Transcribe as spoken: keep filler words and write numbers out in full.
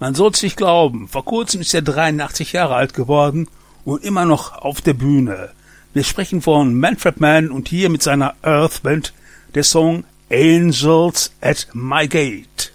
Man soll's nicht glauben, vor kurzem ist er dreiundachtzig Jahre alt geworden und immer noch auf der Bühne. Wir sprechen von Manfred Mann und hier mit seiner Earth Band der Song Angels at My Gate.